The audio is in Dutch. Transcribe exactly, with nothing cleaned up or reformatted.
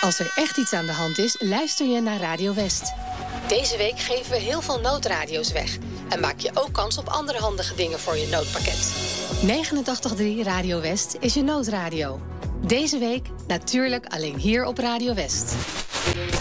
Als er echt iets aan de hand is, luister je naar Radio West. Deze week geven we heel veel noodradio's weg. En maak je ook kans op andere handige dingen voor je noodpakket. negenentachtig komma drie Radio West is je noodradio. Deze week natuurlijk alleen hier op Radio West.